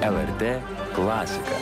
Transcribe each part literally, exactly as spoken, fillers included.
L R T klasika.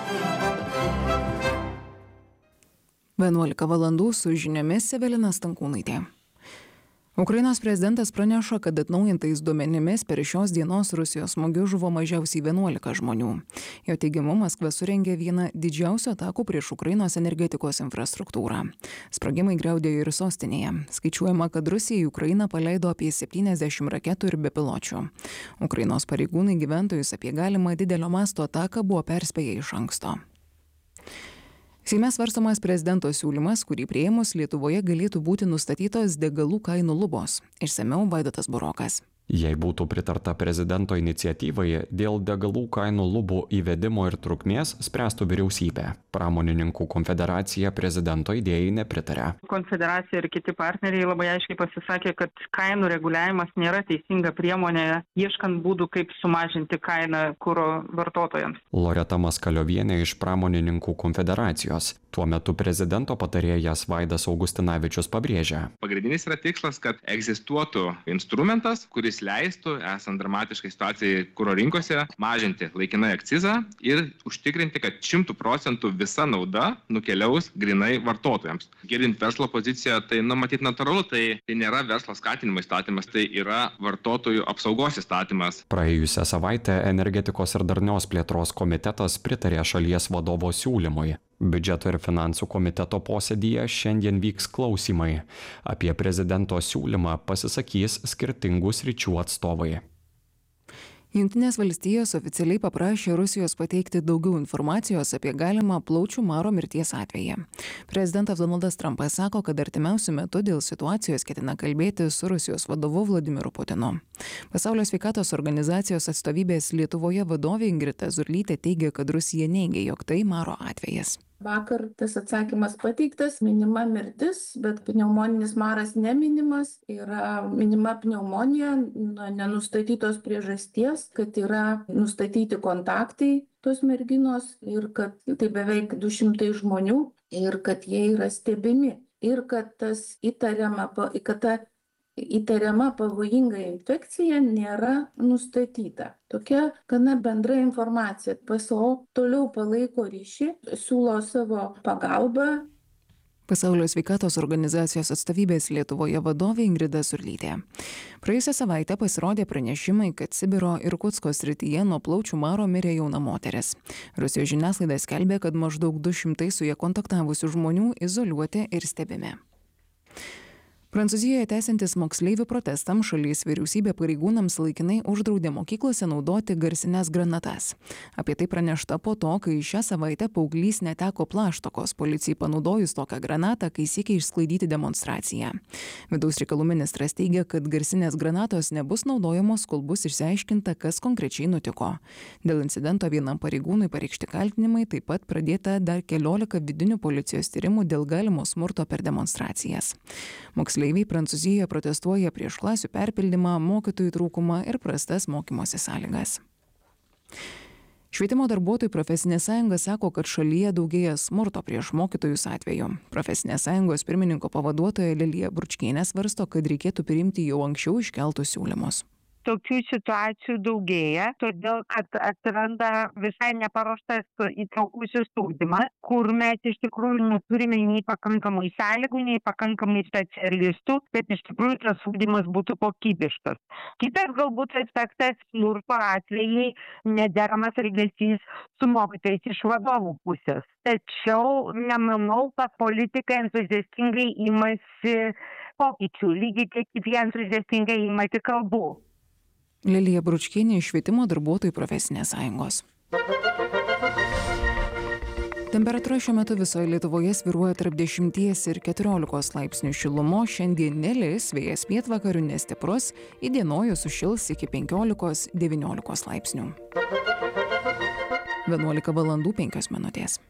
vienuolika valandų su žiniomis Evelina Stankūnaitė. Ukrainos prezidentas praneša, kad atnaujintais duomenimis per šios dienos Rusijos smūgius žuvo mažiausiai vienuolika žmonių. Jo teigimu, Maskva surengė vieną didžiausių atakų prieš Ukrainos energetikos infrastruktūrą. Sprogimai griaudėjo ir sostinėje. Skaičiuojama, kad Rusija į Ukrainą paleido apie septyniasdešimt raketų ir bepiločių. Ukrainos pareigūnai gyventojus apie galimą didelio masto ataką buvo perspėję iš anksto. Seime svarstomas prezidento siūlymas, kurį priėmus Lietuvoje galėtų būti nustatytos degalų kainų lubos. Išsamiau Vaidotas Burokas. Jei būtų pritarta prezidento iniciatyvai, dėl degalų kainų lubų įvedimo ir trukmės spręstų vyriausybė. Pramonininkų konfederacija prezidento idėjai nepritarė. Konfederacija ir kiti partneriai labai aiškiai pasisakė, kad kainų reguliavimas nėra teisinga priemonė, ieškant būdų, kaip sumažinti kainą kuro vartotojams. Loreta Maskaliovienė iš pramonininkų konfederacijos. Tuo metu prezidento patarėjas Vaidas Augustinavičius pabrėžia. Pagrindinis yra tikslas, kad egzistuotų instrumentas, kuris leistų, esant dramatiškai situacijai kuro rinkose, mažinti laikinai akcizą ir užtikrinti, kad šimtų procentų visa nauda nukeliaus grinai vartotojams. Girdint verslo poziciją, tai nu, matyt natūralu, tai, tai nėra verslo skatinimo įstatymas, tai yra vartotojų apsaugos įstatymas. Praėjusią savaitę energetikos ir darnios plėtros komitetas pritarė šalies vadovo siūlymui. Biudžeto ir finansų komiteto posėdyje šiandien vyks klausymai. Apie prezidento siūlymą pasisakys skirtingų sričių atstovai. Jungtinės valstijos oficialiai paprašė Rusijos pateikti daugiau informacijos apie galimą plaučių maro mirties atvejį. Prezidentas Donaldas Trumpas sako, kad artimiausiu metu dėl situacijos ketina kalbėti su Rusijos vadovu Vladimiru Putinu. Pasaulio sveikatos organizacijos atstovybės Lietuvoje vadovė Ingrida Zurlytė teigia, kad Rusija neigia, jog tai maro atvejas. Vakar tas atsakymas pateiktas, minima mirtis, bet pneumoninis maras neminimas, yra minima pneumonija, nenustatytos priežasties, kad yra nustatyti kontaktai tos merginos ir kad tai beveik du šimtai žmonių ir kad jie yra stebimi ir kad tas įtariama, kad ta įtariama pavojinga infekcija nėra nustatyta. Tokia gana bendra informacija. P S O toliau palaiko ryšį, siūlo savo pagalbą. Pasaulio sveikatos organizacijos atstovybės Lietuvoje vadovė Ingrida Zurlytė. Praėjusią savaitę pasirodė pranešimai, kad Sibiro ir Kutsko srityje nuo plaučių maro mirė jauna moteris. Rusijos žiniasklaida skelbė, kad maždaug du šimtai su ja kontaktavusių žmonių izoliuoti ir stebimi. Prancūzijoje tęsiantis moksleivių protestams šalies vyriausybė pareigūnams laikinai uždraudė mokyklose naudoti garsines granatas. Apie tai pranešta po to, kai šią savaitę paauglys neteko plaštokos policijai panaudojus tokią granatą, kai siekė išsklaidyti demonstraciją. Vidaus reikalų ministras teigia, kad garsinės granatos nebus naudojamos, kol bus išsiaiškinta, kas konkrečiai nutiko. Dėl incidento vienam pareigūnui pareikšti kaltinimai, taip pat pradėta dar keliolika vidinių policijos tyrimų dėl galimo smurto per demonstracijas. Moksleiviai Prancūzijoje protestuoja prieš klasių perpildymą, mokytojų trūkumą ir prastas mokymosi sąlygas. Švietimo darbuotojų profesinė sąjunga sako, kad šalyje daugėja smurto prieš mokytojus atveju. Profesinės sąjungos pirmininko pavaduotoja Lilija Bručkienė svarsto, kad reikėtų priimti jau anksčiau iškeltus siūlymus. Tokių situacijų daugėja, todėl kad atsiranda visai neparuoštas įtraukusis ugdymas, kur mes iš tikrųjų neturime nei pakankamai sąlygų, nei pakankamai specialistų, kad iš tikrųjų tas ugdymas būtų kokybiškas. Kitas galbūt aspektas - smurto atvejai, nederamas elgesys su mokytojais iš vadovų pusės. Tačiau nemanau, kad politikai entuziastingai imasi pokyčių, lygiai tiek kaip jie entuziastingai imasi kalbų. Lilija Bručkienė iš Švietimo darbuotojų profesinės sąjungos. Temperatūra šiuo metu visoje Lietuvoje svyruoja tarp dešimties ir keturiolikos laipsnių šilumos, šiandien nelis, vėjas pietvakarių nestiprus, įdienojus sušils iki penkiolikos devyniolikos laipsnių. vienuolika valandų penkios minutės.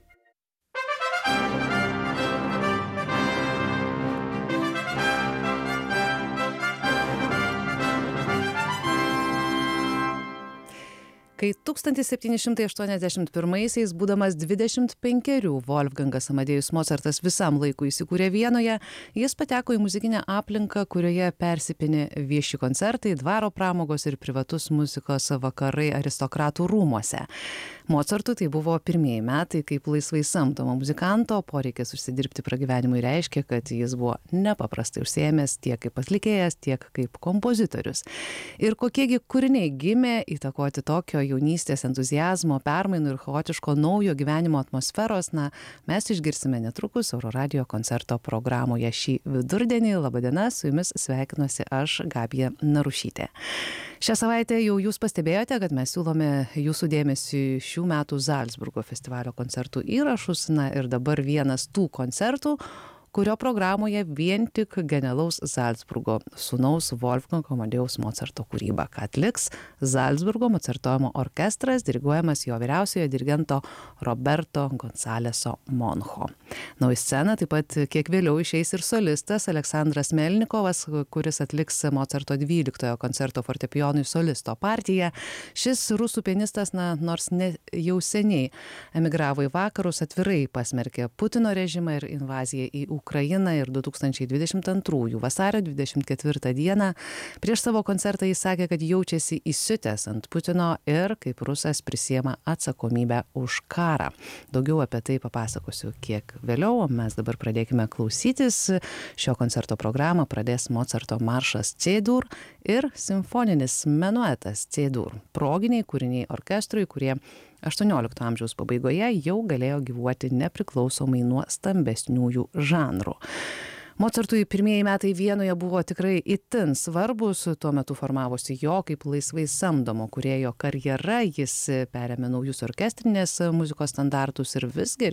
Kai tūkstantis septyni šimtai aštuoniasdešimt pirmaisiais, būdamas dvidešimt penkerių, Wolfgangas Amadėjus Mocartas visam laikui įsikūrė Vienoje, jis pateko į muzikinę aplinką, kurioje persipinė vieši koncertai, dvaro pramogos ir privatus muzikos vakarai aristokratų rūmuose. Mocartui tai buvo pirmieji metai kaip laisvai samdomo muzikanto, poreikis užsidirbti pragyvenimui reiškia, kad jis buvo nepaprastai užsiėmęs tiek kaip atlikėjas, tiek kaip kompozitorius. Ir kokiegi kūriniai gimė įtakoti tokio jaunystės entuziazmo, permainų ir chaotiško naujo gyvenimo atmosferos, na, mes išgirsime netrukus Euroradio koncerto programoje šį vidurdienį. Labadiena, su jumis sveikinuosi aš, Gabija Narušytė. Šią savaitę jau jūs pastebėjote, kad mes siūlome jūsų dėmesį šių metų Zalcburgo festivalio koncertų įrašus, na ir dabar vienas tų koncertų, kurio programoje vien tik genialaus Zalcburgo sūnaus Wolfgango Amadėjaus Mocarto kūryba, ką atliks Zalcburgo Mocartojimo orkestras, diriguojamas jo vyriausiojo dirigento Roberto Gonzaleso Moncho. Na, į sceną taip pat kiek vėliau išeis ir solistas Aleksandras Melnikovas, kuris atliks Mocarto dvyliktojo koncerto fortepijonui solisto partiją. Šis rusų pianistas, na, nors ne jau seniai emigravo į vakarus, atvirai pasmerkė Putino režimą ir invaziją į Ukrainą ir du tūkstančiai dvidešimt antrųjų vasario dvidešimt ketvirtą dieną prieš savo koncertą jis sakė, kad jaučiasi įsiutęs ant Putino ir kaip rusas prisiema atsakomybę už karą. Daugiau apie tai papasakosiu kiek vėliau, o mes dabar pradėkime klausytis. Šio koncerto programą pradės Mocarto maršas C-dur ir simfoninis menuetas C-dur, proginiai kūriniai orkestrui, kurie aštuoniolikto amžiaus pabaigoje jau galėjo gyvuoti nepriklausomai nuo stambesniųjų žanrų. Mocartui pirmieji metai Vienoje buvo tikrai itin svarbus, tuo metu formavosi jo kaip laisvai samdomo kūrėjo karjera, jis perėmė naujus orkestrinės muzikos standartus ir vis geriau